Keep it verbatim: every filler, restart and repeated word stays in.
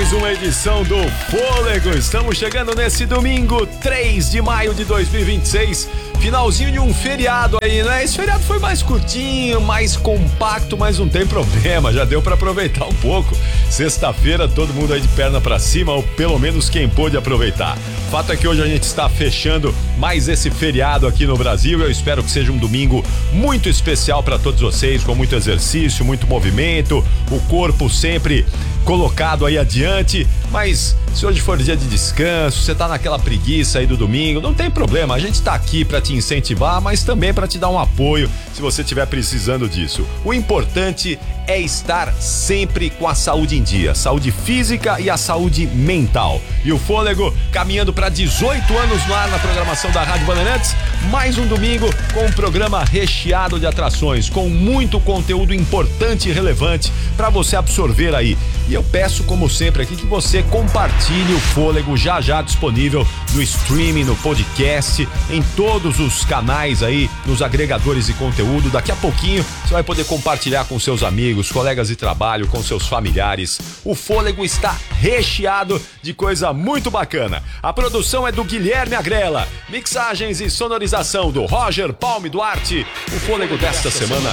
mais uma edição do Fôlego. Estamos chegando nesse domingo, três de maio de dois mil e vinte e seis. Finalzinho de um feriado aí, né? Esse feriado foi mais curtinho, mais compacto, mas não tem problema, já deu pra aproveitar um pouco. Sexta-feira, todo mundo aí de perna pra cima, ou pelo menos quem pôde aproveitar. O fato é que hoje a gente está fechando mais esse feriado aqui no Brasil. Eu espero que seja um domingo muito especial pra todos vocês, com muito exercício, muito movimento, o corpo sempre colocado aí adiante. Mas se hoje for dia de descanso, você tá naquela preguiça aí do domingo, não tem problema, a gente tá aqui pra te incentivar, mas também pra te dar um apoio se você estiver precisando disso. O importante é estar sempre com a saúde em dia, saúde física e a saúde mental. E o Fôlego caminhando para dezoito anos no ar na programação da Rádio Bandeirantes. Mais um domingo com um programa recheado de atrações, com muito conteúdo importante e relevante para você absorver aí. E eu peço, como sempre aqui, que você compartilhe o Fôlego, já já disponível no streaming, no podcast, em todos os canais aí, nos agregadores de conteúdo. Daqui a pouquinho você vai poder compartilhar com seus amigos, colegas de trabalho, com seus familiares. O Fôlego está recheado de coisa muito bacana. A produção é do Guilherme Agrela, mixagens e sonorização do Roger Palme Duarte. O Fôlego desta semana